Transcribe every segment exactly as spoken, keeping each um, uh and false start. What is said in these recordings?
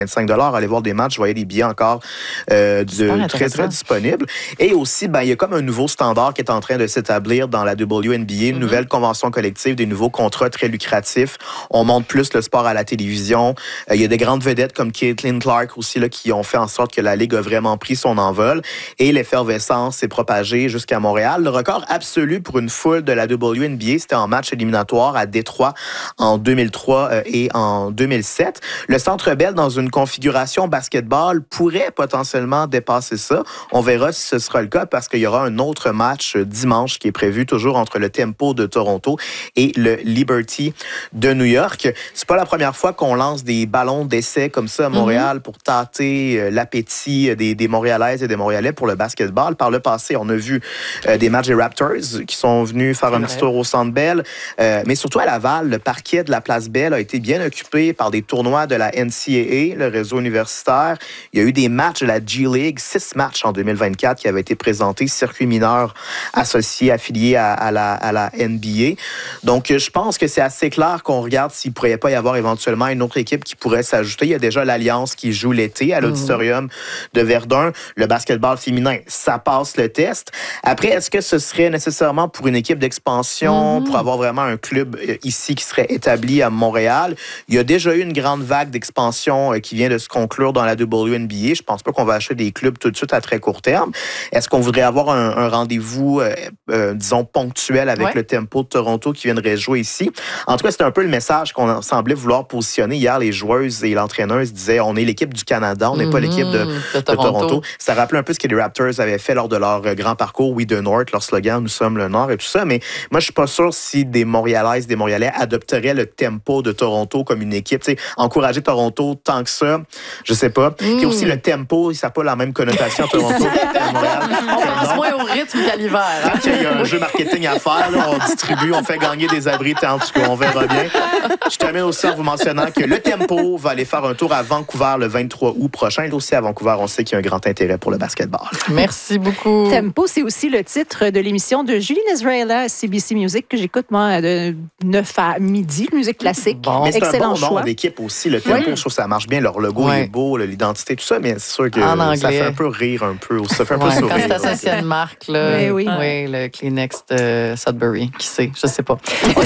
vingt-cinq dollars, aller voir des matchs, je voyais des billets encore euh, de, très, très disponibles. Et aussi, ben, il y a comme un nouveau standard qui est en train de s'établir dans la W N B A, une mm-hmm. nouvelle convention collective, des nouveaux contrats très lucratifs. On monte plus le sport à la télévision. Euh, il y a des grandes vedettes comme Caitlin Clark aussi là, qui ont fait en sorte que la Ligue a vraiment pris son envol. Et l'effervescence s'est propagée jusqu'à Montréal. Le record absolu pour une foule de la W N B A, c'était en match éliminatoire à Détroit en deux mille trois euh, et en deux mille sept. Le Centre Bell, dans une configuration basketball, pourrait potentiellement dépasser ça. On verra si ce sera le cas parce qu'il y aura un autre match dimanche qui est prévu toujours entre le Tempo de Toronto et le Liberty de New York. C'est pas la première fois qu'on lance des ballons d'essai comme ça à Montréal mm-hmm. pour tâter l'appétit des, des Montréalaises et des Montréalais pour le basketball. Par le passé, on a vu euh, des matchs des Raptors qui sont venus faire un petit tour au Centre Bell. Euh, mais surtout à Laval, le parquet de la Place Bell a été bien occupé par des tournois de la N C A A, le réseau universitaire. Il y a eu des matchs de la G-League, six matchs en deux mille vingt-quatre qui avaient été présentés, circuit mineur associé, affilié à, à, la, à la N B A. Donc, je pense que c'est assez clair qu'on regarde s'il ne pourrait pas y avoir éventuellement une autre équipe qui pourrait s'ajouter. Il y a déjà l'Alliance qui joue l'été à l'Auditorium mmh. de Verdun. Le basketball féminin, ça passe le test. Après, est-ce que ce serait nécessairement pour une équipe d'expansion, mmh. pour avoir vraiment un club ici qui serait établi à Montréal? Il y a déjà eu une grande vague d'expansion qui vient de se conclure dans la W N B A. Je pense pas qu'on va acheter des clubs tout de suite à très court terme. Est-ce qu'on voudrait avoir un, un rendez-vous, euh, euh, disons, ponctuel avec ouais. le Tempo de Toronto qui viendrait jouer ici? En tout cas, c'est un peu le message qu'on semblait vouloir positionner. Hier, les joueuses et l'entraîneuse disaient on est l'équipe du Canada, on n'est mm-hmm. pas l'équipe de, de, de Toronto. Toronto. Ça rappelait un peu ce que les Raptors avaient fait lors de leur grand parcours We the North, leur slogan « Nous sommes le Nord » et tout ça. Mais moi, je suis pas sûr si des Montréalaises, des Montréalais adopteraient le Tempo de Toronto comme une équipe. T'sais, encourager Toronto tant que ça, je sais pas. Mm. Puis aussi, le tempo, ça n'a pas la même connotation à Toronto qu'à Montréal. On pense moins au rythme qu'à l'hiver. Hein? Tant qu'il y a un jeu marketing à faire, là, on distribue, on fait gagner des abris, en tout cas, on verra bien. Je termine aussi en vous mentionnant que le Tempo va aller faire un tour à Vancouver le vingt-trois août prochain. Et aussi à Vancouver, on sait qu'il y a un grand intérêt pour le basketball. Merci beaucoup. Tempo, c'est aussi le titre de l'émission de Julie Nezraela à C B C Music que j'écoute, moi, de neuf à midi, musique classique. Bon. Mais c'est excellent un bon choix. nom d'équipe aussi. Le Tempo, oui. je trouve que ça marche bien. Leur logo ouais. est beau, l'identité, tout ça, mais c'est sûr que ça fait un peu rire un peu. Ça fait un peu ouais, sourire. Quand c'est associé à une marque, là, oui, oui. oui, le Kleenex de Sudbury, qui sait, je sais pas. OK.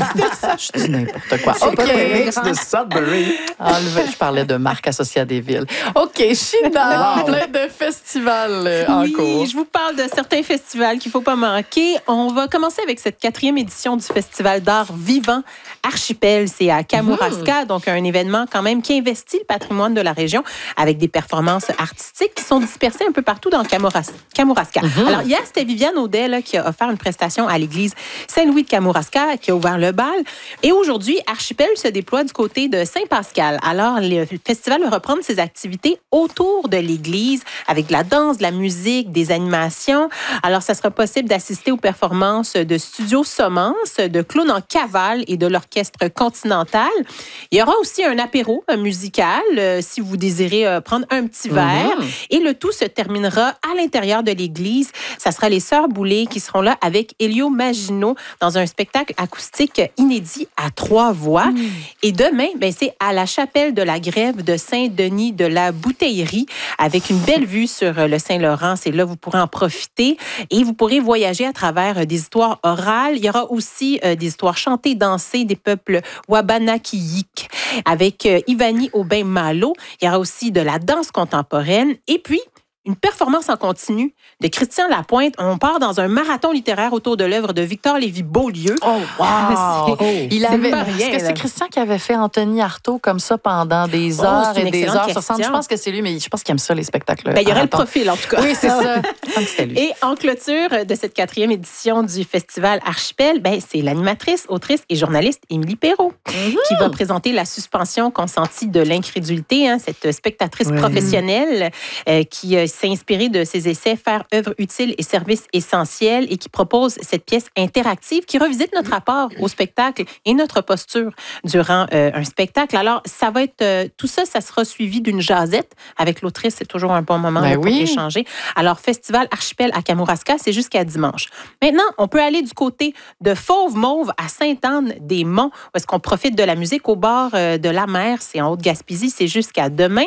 Je dis n'importe quoi. OK. Kleenex de Sudbury. Enlevé, je parlais de marque associée à des villes. OK, China, wow. plein de festivals euh, en oui, cours. Je vous parle de certains festivals qu'il ne faut pas manquer. On va commencer avec cette quatrième édition du Festival d'art vivant Archipel. C'est à Kamouraska, mmh. donc un événement quand même qui investit le patrimoine de la région avec des performances artistiques qui sont dispersées un peu partout dans Kamouraska. Kamouraska. Mmh. Alors, hier, c'était Viviane Audet là, qui a offert une prestation à l'église Saint-Louis de Kamouraska, qui a ouvert le bal. Et aujourd'hui, Archipel se déploie du côté de Saint-Pascal. Alors, le festival va reprendre ses activités autour de l'église avec de la danse, de la musique, des animations. Alors, ça sera possible d'assister aux performances de Studio Sommance, de Clown en cavale et de l'Orchestre Continental. Il y aura aussi un apéro musical euh, si vous désirez euh, prendre un petit verre. Mm-hmm. Et le tout se terminera à l'intérieur de l'église. Ça sera les Sœurs Boulay qui seront là avec Elio Maginot dans un spectacle acoustique inédit à trois voix. Mm. Et demain, ben, c'est à la chapelle de la Grève de Saint-Denis de la Bouteillerie avec une belle vue sur le Saint-Laurent. C'est là vous pourrez en profiter et vous pourrez voyager à travers des histoires orales. Il y aura aussi euh, des histoires chantées, dansées des peuples Wabanakiyik avec euh, Ivani Aubin-Malo. Il y aura aussi de la danse contemporaine et puis une performance en continu de Christian Lapointe. On part dans un marathon littéraire autour de l'œuvre de Victor Lévy-Beaulieu. Oh, wow! oh, Il avait, pas rien, est-ce que c'est Christian qui avait fait Anthony Artaud comme ça pendant des heures oh, et des heures sur scène? Je pense que c'est lui, mais je pense qu'il aime ça, les spectacles. Ben, il y aurait le profil, en tout cas. Oui, c'est ça. Et en clôture de cette quatrième édition du Festival Archipel, ben, c'est l'animatrice, autrice et journaliste Émilie Perrault mm-hmm. qui va présenter La suspension consentie de l'incrédulité, hein, cette spectatrice oui. professionnelle euh, qui euh, s'est inspirée de ses essais Faire œuvre utile et service essentiel et qui propose cette pièce interactive qui revisite notre rapport au spectacle et notre posture durant euh, un spectacle. Alors, ça va être euh, tout ça, ça sera suivi d'une jasette avec l'autrice. C'est toujours un bon moment ben pour oui. échanger. Alors, Festival Archipel à Kamouraska, c'est jusqu'à dimanche. Maintenant, on peut aller du côté de Fauve-Mauve à Sainte-Anne-des-Monts où est-ce qu'on profite de la musique au bord euh, de la mer. C'est en Haute-Gaspésie, c'est jusqu'à demain.